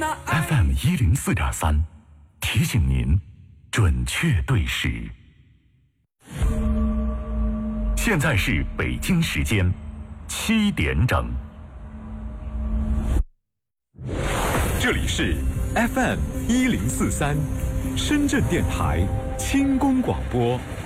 FM104.3，提醒您准确对时。现在是北京时间7点整。 这里是 FM1043，深圳电台轻功广播